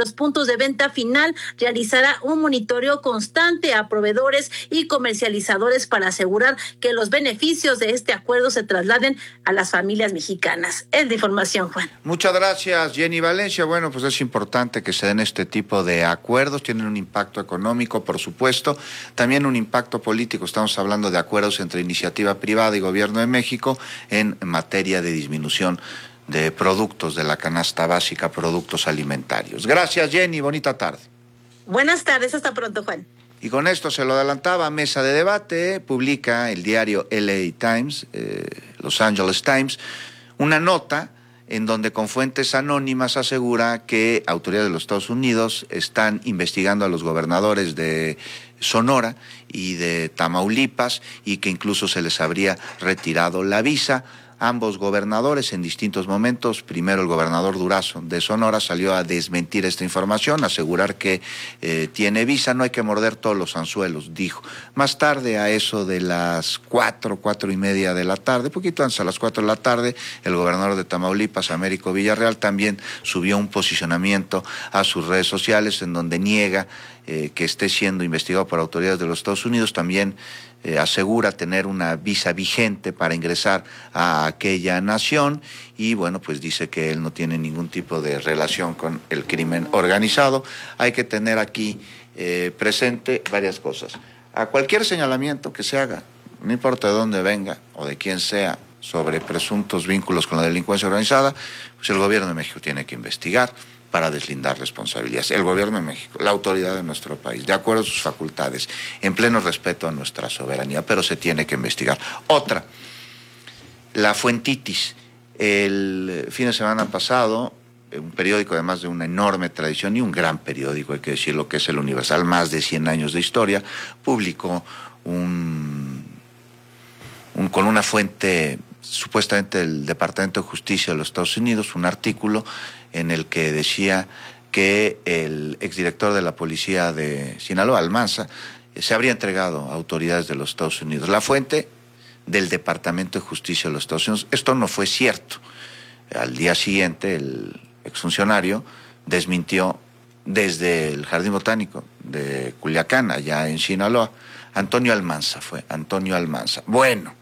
los puntos de venta final realizará un monitoreo constante a proveedores y comercializadores para asegurar que los beneficios de este acuerdo se trasladen a las familias mexicanas. Es de información, Juan. Muchas gracias, Jenny Valencia. Bueno, pues es importante que se den este tipo de acuerdos. Tienen un impacto económico, por supuesto, también un impacto político. Estamos hablando de acuerdos entre iniciativa privada y Gobierno de México en materia de disminución de productos de la canasta básica, productos alimentarios. Gracias, Jenny. Bonita tarde. Buenas tardes. Hasta pronto, Juan. Y con esto se lo adelantaba, mesa de debate, publica el diario LA Times, Los Angeles Times, una nota en donde con fuentes anónimas asegura que autoridades de los Estados Unidos están investigando a los gobernadores de Sonora y de Tamaulipas y que incluso se les habría retirado la visa. Ambos gobernadores en distintos momentos, primero el gobernador Durazo de Sonora salió a desmentir esta información, asegurar que tiene visa, no hay que morder todos los anzuelos, dijo. Más tarde, a eso de las 4:30 de la tarde, poquito antes a las 4 de la tarde, el gobernador de Tamaulipas, Américo Villarreal, también subió un posicionamiento a sus redes sociales en donde niega que esté siendo investigado por autoridades de los Estados Unidos, también asegura tener una visa vigente para ingresar a aquella nación y bueno, pues dice que él no tiene ningún tipo de relación con el crimen organizado. Hay que tener aquí presente varias cosas. A cualquier señalamiento que se haga, no importa de dónde venga o de quién sea, sobre presuntos vínculos con la delincuencia organizada, pues el gobierno de México tiene que investigar para deslindar responsabilidades. El gobierno de México, la autoridad de nuestro país, de acuerdo a sus facultades, en pleno respeto a nuestra soberanía, pero se tiene que investigar. Otra, la fuentitis. El fin de semana pasado, un periódico además de una enorme tradición y un gran periódico, hay que decirlo, que es El Universal, más de 100 años de historia, publicó con una fuente supuestamente del Departamento de Justicia de los Estados Unidos, un artículo en el que decía que el exdirector de la policía de Sinaloa, Almanza, se habría entregado a autoridades de los Estados Unidos. La fuente del Departamento de Justicia de los Estados Unidos. Esto no fue cierto. Al día siguiente, el exfuncionario desmintió desde el Jardín Botánico de Culiacán, allá en Sinaloa. Antonio Almanza fue, Antonio Almanza. Bueno,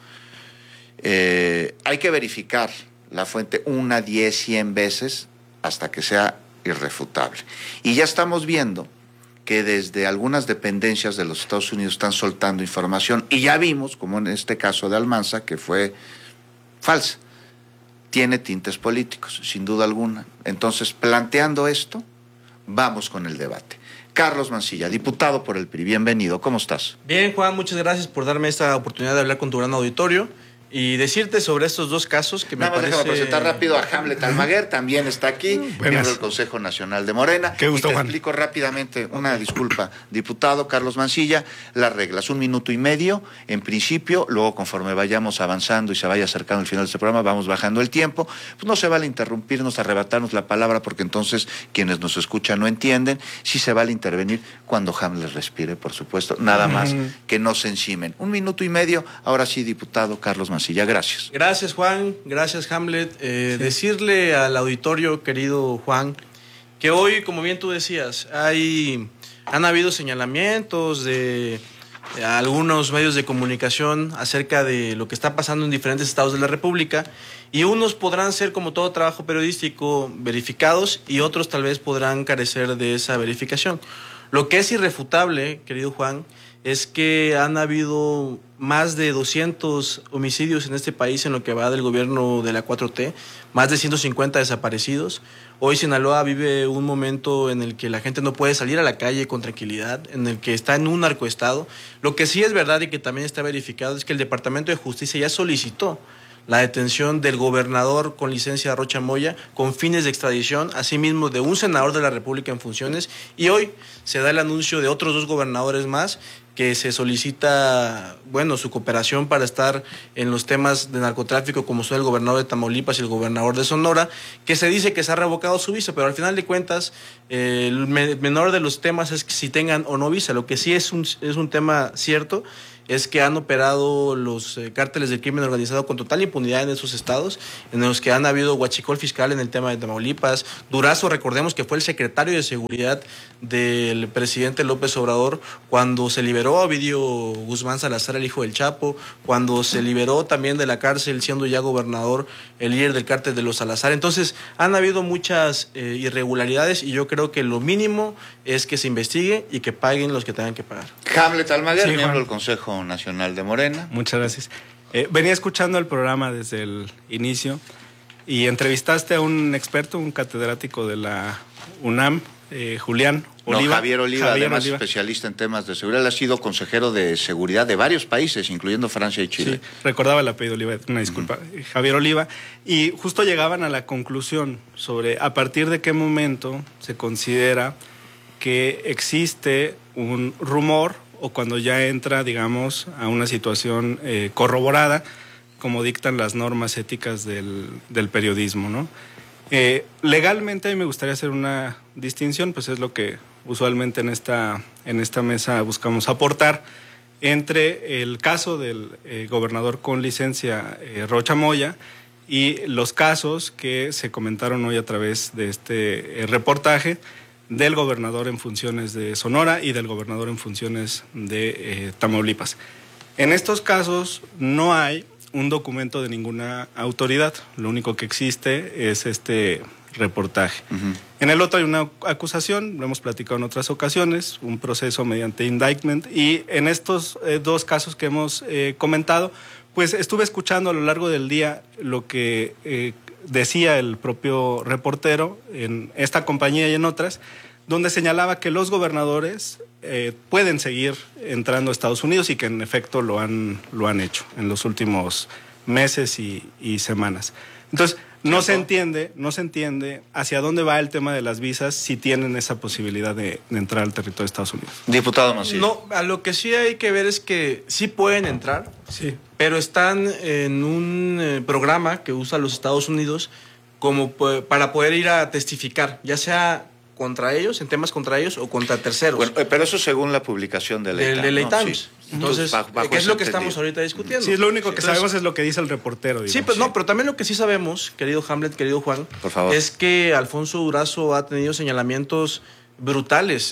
hay que verificar la fuente 1, 10, 100 veces hasta que sea irrefutable. Y ya estamos viendo que desde algunas dependencias de los Estados Unidos están soltando información, y ya vimos, como en este caso de Almanza, que fue falsa. Tiene tintes políticos, sin duda alguna. Entonces, planteando esto, vamos con el debate. Carlos Mancilla, diputado por el PRI, bienvenido, ¿cómo estás? Bien, Juan, muchas gracias por darme esta oportunidad de hablar con tu gran auditorio y decirte sobre estos dos casos que me parece... Déjame presentar rápido a Hamlet Almaguer, también está aquí, miembro del Consejo Nacional de Morena. Qué gusto, y te Juan. explico rápidamente, una disculpa, diputado Carlos Mancilla, las reglas, 1 minuto y medio, en principio, luego conforme vayamos avanzando y se vaya acercando el final de este programa, vamos bajando el tiempo, pues no se vale interrumpirnos, arrebatarnos la palabra, porque entonces quienes nos escuchan no entienden, sí se vale intervenir cuando Hamlet respire, por supuesto, nada más que no se encimen. 1 minuto y medio, ahora sí, diputado Carlos Mancilla. Gracias. Gracias, Juan. Gracias, Hamlet. Decirle al auditorio, querido Juan, que hoy, como bien tú decías, han habido señalamientos de algunos medios de comunicación acerca de lo que está pasando en diferentes estados de la República, y unos podrán ser, como todo trabajo periodístico, verificados, y otros tal vez podrán carecer de esa verificación. Lo que es irrefutable, querido Juan, es que han habido más de 200 homicidios en este país en lo que va del gobierno de la 4T, más de 150 desaparecidos. Hoy Sinaloa vive un momento en el que la gente no puede salir a la calle con tranquilidad, en el que está en un narcoestado. Lo que sí es verdad y que también está verificado es que el Departamento de Justicia ya solicitó la detención del gobernador con licencia Rocha Moya con fines de extradición, asimismo de un senador de la República en funciones, y hoy se da el anuncio de otros 2 gobernadores más que se solicita, su cooperación para estar en los temas de narcotráfico, como son el gobernador de Tamaulipas y el gobernador de Sonora, que se dice que se ha revocado su visa, pero al final de cuentas el menor de los temas es que si tengan o no visa. Lo que sí es un tema cierto es que han operado los cárteles del crimen organizado con total impunidad en esos estados, en los que han habido huachicol fiscal en el tema de Tamaulipas. Durazo, recordemos que fue el secretario de Seguridad del presidente López Obrador cuando se liberó a Ovidio Guzmán Salazar, el hijo del Chapo, cuando se liberó también de la cárcel, siendo ya gobernador, el líder del cártel de los Salazar. Entonces, han habido muchas irregularidades y yo creo que lo mínimo es que se investigue y que paguen los que tengan que pagar. Hamlet Almaguer, Sí, miembro Juan. del Consejo Nacional de Morena. Muchas gracias. Venía escuchando el programa desde el inicio y entrevistaste a un experto, un catedrático de la UNAM, Julián Oliva. Javier Oliva, además especialista en temas de seguridad. Él ha sido consejero de seguridad de varios países, incluyendo Francia y Chile. Sí, recordaba el apellido Oliva, una disculpa. Javier Oliva. Y justo llegaban a la conclusión sobre a partir de qué momento se considera que existe un rumor o cuando ya entra, digamos, a una situación corroborada, como dictan las normas éticas del periodismo, ¿no? Legalmente a mí me gustaría hacer una distinción, pues es lo que usualmente en esta mesa buscamos aportar, entre el caso del gobernador con licencia Rocha Moya y los casos que se comentaron hoy a través de este reportaje del gobernador en funciones de Sonora y del gobernador en funciones de Tamaulipas. En estos casos no hay un documento de ninguna autoridad, lo único que existe es este reportaje. En el otro hay una acusación, lo hemos platicado en otras ocasiones, un proceso mediante indictment, y en estos dos casos que hemos comentado, pues estuve escuchando a lo largo del día lo que decía el propio reportero en esta compañía y en otras, donde señalaba que los gobernadores pueden seguir entrando a Estados Unidos y que en efecto lo han hecho en los últimos meses y semanas. Entonces, no se entiende hacia dónde va el tema de las visas si tienen esa posibilidad de entrar al territorio de Estados Unidos. Diputado Mancilla. No, a lo que sí hay que ver es que sí pueden entrar, sí, pero están en un programa que usa los Estados Unidos como para poder ir a testificar, ya sea contra ellos, en temas contra ellos o contra terceros. Bueno, pero eso según la publicación de LA ¿no? Times. Sí. Entonces, bajo ¿qué es ese lo que entendido. estamos ahorita discutiendo? Sí, lo único que Entonces, sabemos es lo que dice el reportero. Sí, Digamos. pues no, pero también lo que sí sabemos, querido Hamlet, querido Juan, por favor, es que Alfonso Durazo ha tenido señalamientos brutales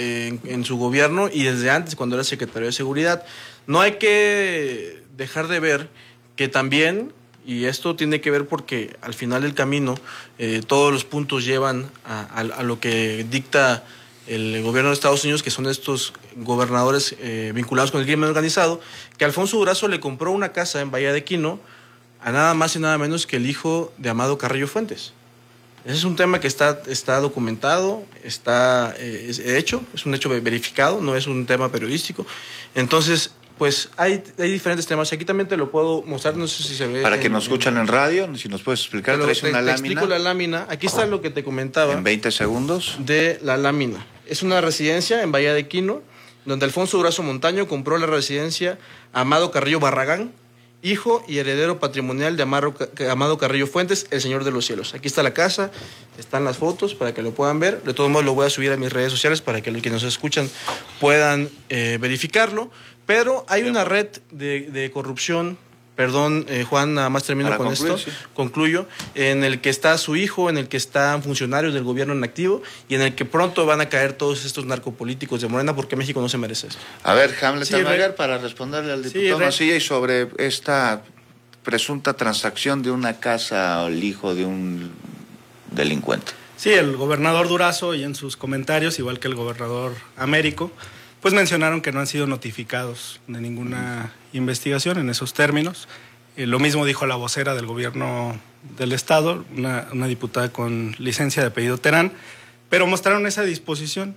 en su gobierno y desde antes, cuando era secretario de Seguridad. No hay que dejar de ver que también, y esto tiene que ver porque al final del camino todos los puntos llevan a lo que dicta el gobierno de Estados Unidos, que son estos gobernadores vinculados con el crimen organizado, que Alfonso Durazo le compró una casa en Bahía de Quino a nada más y nada menos que el hijo de Amado Carrillo Fuentes. Ese es un tema que está documentado, está hecho, es un hecho verificado, no es un tema periodístico. Entonces, pues hay diferentes temas. Aquí también te lo puedo mostrar, no sé si se ve. Para que nos escuchan en radio, si nos puedes explicar, traes una lámina. Te explico la lámina. Aquí está lo que te comentaba. En 20 segundos. De la lámina. Es una residencia en Bahía de Quino, donde Alfonso Durazo Montaño compró la residencia a Amado Carrillo Barragán, hijo y heredero patrimonial de Amado Carrillo Fuentes, el Señor de los Cielos. Aquí está la casa, están las fotos para que lo puedan ver. De todos modos lo voy a subir a mis redes sociales para que los que nos escuchan puedan verificarlo. Pero hay una red de corrupción, perdón, Juan, nada más termino con esto, concluyo, en el que está su hijo, en el que están funcionarios del gobierno en activo y en el que pronto van a caer todos estos narcopolíticos de Morena, porque México no se merece esto. A ver, Hamlet Almaguer, para responderle al diputado Mancilla y sobre esta presunta transacción de una casa al hijo de un delincuente. Sí, el gobernador Durazo y en sus comentarios, igual que el gobernador Américo, pues mencionaron que no han sido notificados de ninguna investigación en esos términos. Lo mismo dijo la vocera del gobierno del estado, una diputada con licencia de apellido Terán, pero mostraron esa disposición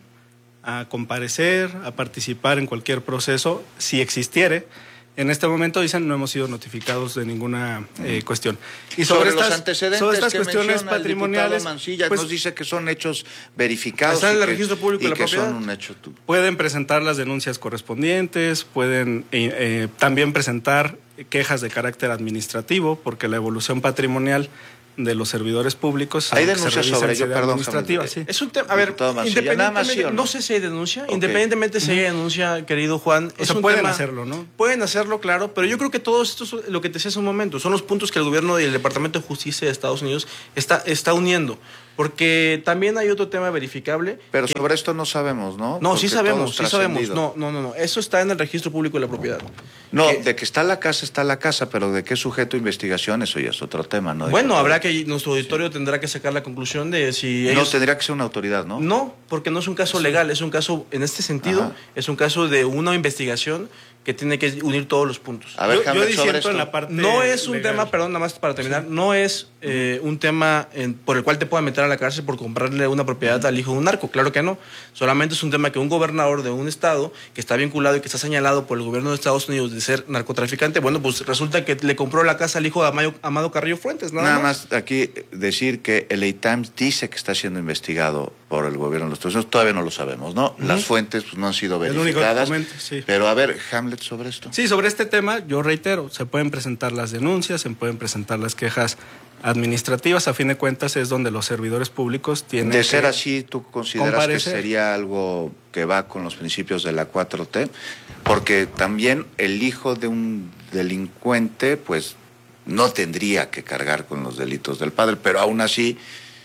a comparecer, a participar en cualquier proceso, si existiere. En este momento dicen no hemos sido notificados de ninguna cuestión. Y sobre los antecedentes sobre estas que cuestiones patrimoniales, Mancilla, pues, nos dice que son hechos verificados. Está en el registro público de la propiedad. Son un hecho. Pueden presentar las denuncias correspondientes, pueden también presentar quejas de carácter administrativo, porque la evolución patrimonial de los servidores públicos. Hay denuncias sobre ello, perdón. Administrativa, sí. Es un tema, a ver, independientemente, no sé si hay denuncia, independientemente si hay denuncia, querido Juan, o sea, pueden hacerlo, ¿no? Pueden hacerlo, claro, pero yo creo que todo esto, lo que te decía hace un momento, son los puntos que el gobierno y el Departamento de Justicia de Estados Unidos está uniendo. Porque también hay otro tema verificable. Pero sobre esto no sabemos, ¿no? No, porque sí sabemos. No. Eso está en el registro público de la propiedad. No, de que está la casa, pero de qué sujeto de investigación, eso ya es otro tema, ¿no? Bueno, nuestro auditorio tendrá que sacar la conclusión de si ellos... No, tendría que ser una autoridad, ¿no? No, porque no es un caso legal, es un caso, en este sentido, es un caso de una investigación que tiene que unir todos los puntos. A ver, yo disiento en la parte no es un legal. tema, perdón, nada más para terminar, no es un tema por el cual te puedan meter a la cárcel por comprarle una propiedad al hijo de un narco, claro que no. Solamente es un tema que un gobernador de un estado que está vinculado y que está señalado por el gobierno de Estados Unidos de ser narcotraficante, bueno, pues resulta que le compró la casa al hijo de Amado Carrillo Fuentes, nada más. Aquí decir que el LA Times dice que está siendo investigado por el gobierno de los Estados Unidos, todavía no lo sabemos, ¿no? Las fuentes pues, no han sido verificadas. Sí. Pero a ver, Hamlet, sobre esto. Sí, sobre este tema, yo reitero, se pueden presentar las denuncias, se pueden presentar las quejas administrativas, a fin de cuentas es donde los servidores públicos tienen de ser así, ¿tú consideras comparecer? Que sería algo que va con los principios de la 4T? Porque también el hijo de un delincuente, pues, no tendría que cargar con los delitos del padre, pero aún así,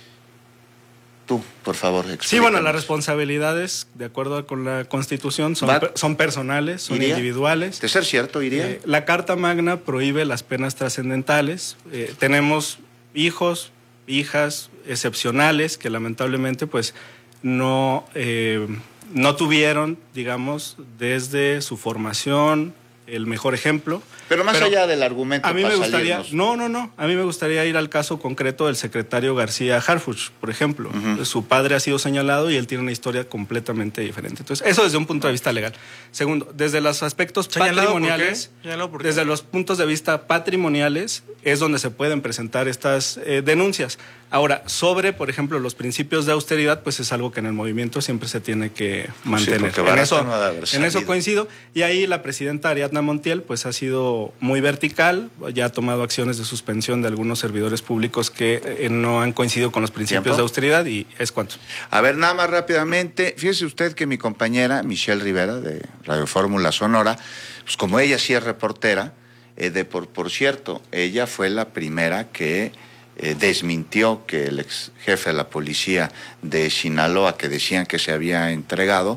tú, por favor, explícanos. Sí, bueno, las responsabilidades, de acuerdo con la Constitución, son personales, son individuales. De ser cierto, iría. La Carta Magna prohíbe las penas trascendentales. Tenemos hijos, hijas excepcionales que lamentablemente pues no tuvieron, digamos, desde su formación el mejor ejemplo. Pero más allá del argumento, a mí me gustaría, a mí me gustaría ir al caso concreto del secretario García Harfuch, por ejemplo. Su padre ha sido señalado y él tiene una historia completamente diferente. Entonces, eso desde un punto de vista legal. Segundo, desde los aspectos patrimoniales, desde los puntos de vista patrimoniales, es donde se pueden presentar estas denuncias. Ahora, sobre, por ejemplo, los principios de austeridad, pues es algo que en el movimiento siempre se tiene que mantener. Sí, en eso coincido. Y ahí la presidenta Ariadna Montiel, pues ha sido muy vertical, ya ha tomado acciones de suspensión de algunos servidores públicos que no han coincidido con los principios de austeridad y es cuanto. A ver, nada más rápidamente, fíjese usted que mi compañera Michelle Rivera de Radio Fórmula Sonora, pues como ella sí es reportera, por cierto, ella fue la primera que desmintió que el ex jefe de la policía de Sinaloa, que decían que se había entregado,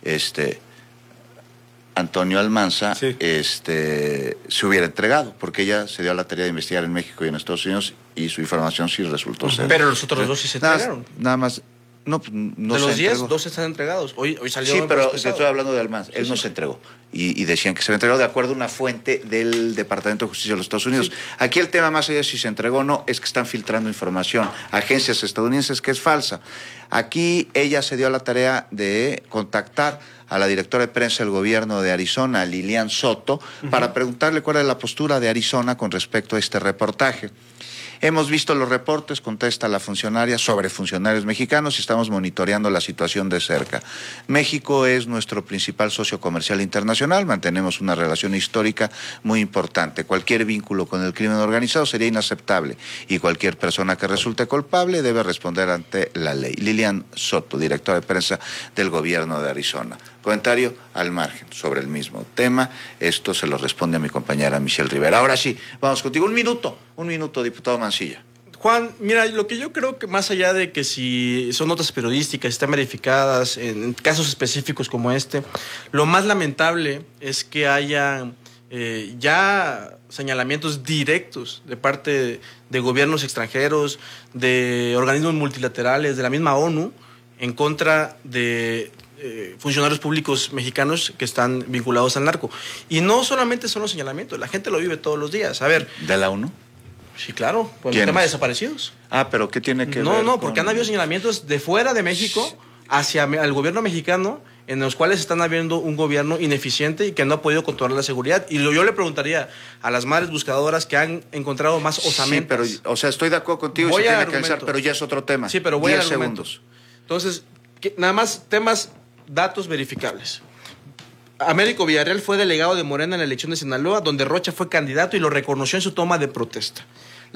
Antonio Almanza, sí, se hubiera entregado, porque ella se dio a la tarea de investigar en México y en Estados Unidos y su información sí resultó ser. Pero los otros dos sí se entregaron. Nada más. No de los 10, 2 están entregados. Hoy salió. Sí, pero estoy hablando de Almanza. Él no se entregó. Y decían que se había entregado de acuerdo a una fuente del Departamento de Justicia de los Estados Unidos. Sí. Aquí el tema, más allá de si se entregó o no, es que están filtrando información a agencias estadounidenses que es falsa. Aquí ella se dio a la tarea de contactar a la directora de prensa del gobierno de Arizona, Lilian Soto, para preguntarle cuál es la postura de Arizona con respecto a este reportaje. Hemos visto los reportes, contesta la funcionaria, sobre funcionarios mexicanos y estamos monitoreando la situación de cerca. México es nuestro principal socio comercial internacional, mantenemos una relación histórica muy importante. Cualquier vínculo con el crimen organizado sería inaceptable y cualquier persona que resulte culpable debe responder ante la ley. Lilian Soto, directora de prensa del gobierno de Arizona. Comentario al margen sobre el mismo tema. Esto se lo responde a mi compañera Michelle Rivera. Ahora sí, vamos contigo. Un minuto, diputado Mancilla. Juan, mira, lo que yo creo que más allá de que si son notas periodísticas, están verificadas en casos específicos como este, lo más lamentable es que haya ya señalamientos directos de parte de gobiernos extranjeros, de organismos multilaterales, de la misma ONU, en contra de funcionarios públicos mexicanos que están vinculados al narco. Y no solamente son los señalamientos, la gente lo vive todos los días. A ver. ¿De la ONU? Sí, claro, por el tema de desaparecidos. Ah, pero ¿qué tiene que ver? No, porque han habido señalamientos de fuera de México hacia el gobierno mexicano, en los cuales están habiendo un gobierno ineficiente y que no ha podido controlar la seguridad. Y yo le preguntaría a las madres buscadoras que han encontrado más osamentas. Sí, pero, estoy de acuerdo contigo, voy se tiene a que analizar, pero ya es otro tema. Sí, pero voy a 10 segundos. Entonces, nada más temas, datos verificables. Américo Villarreal fue delegado de Morena en la elección de Sinaloa, donde Rocha fue candidato y lo reconoció en su toma de protesta.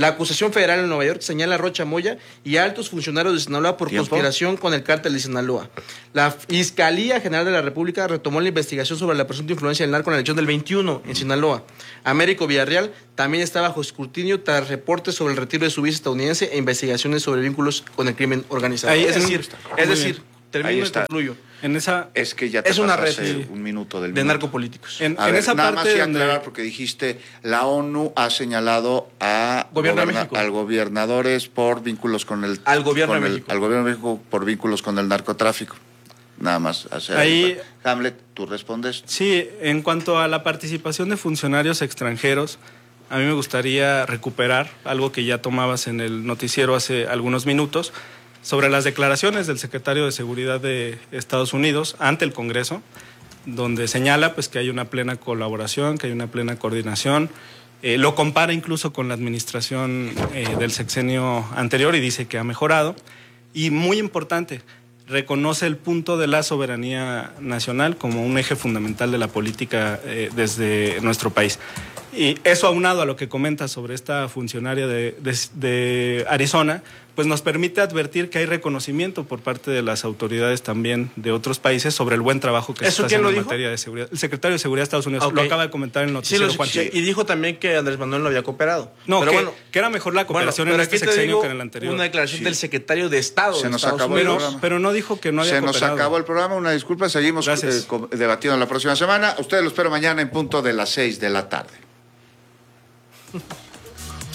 La acusación federal en Nueva York señala a Rocha Moya y a altos funcionarios de Sinaloa por conspiración con el cártel de Sinaloa. La Fiscalía General de la República retomó la investigación sobre la presunta influencia del narco en la elección del 21 en Sinaloa. Américo Villarreal también está bajo escrutinio tras reportes sobre el retiro de su visa estadounidense e investigaciones sobre vínculos con el crimen organizado. Ahí, es decir, termino y concluyo. En esa, es que ya te es una red un minuto del de minuto. narcopolíticos. En nada esa parte más y aclarar, porque dijiste, la ONU ha señalado a gobernadores por vínculos con el... Al gobierno de México. Al gobierno de México por vínculos con el narcotráfico. Nada más. Ahí, Hamlet, ¿tú respondes? Sí, en cuanto a la participación de funcionarios extranjeros, a mí me gustaría recuperar algo que ya tomabas en el noticiero hace algunos minutos, sobre las declaraciones del secretario de Seguridad de Estados Unidos ante el Congreso, donde señala pues que hay una plena colaboración, que hay una plena coordinación, lo compara incluso con la administración del sexenio anterior y dice que ha mejorado. Y muy importante, reconoce el punto de la soberanía nacional como un eje fundamental de la política desde nuestro país. Y eso aunado a lo que comenta sobre esta funcionaria de Arizona, pues nos permite advertir que hay reconocimiento por parte de las autoridades también de otros países sobre el buen trabajo que se está haciendo en materia de seguridad. El secretario de Seguridad de Estados Unidos lo acaba de comentar en el noticiero, Juan. Sí. Y dijo también que Andrés Manuel no había cooperado. No, pero que era mejor la cooperación en este sexenio que en el anterior. Una declaración del secretario de Estado Se de nos Estados acabó Unidos. el programa. Pero no dijo que no había cooperado. Se nos acabó el programa, una disculpa, seguimos debatiendo la próxima semana. Ustedes lo espero mañana en punto de las 6 de la tarde.